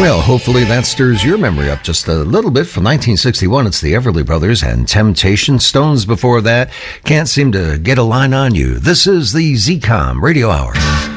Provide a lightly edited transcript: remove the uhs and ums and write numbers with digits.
Well, hopefully that stirs your memory up just a little bit. From 1961, it's the Everly Brothers and Temptation. Stones before that. Can't seem to get a line on you. This is the ZCOM Radio Hour.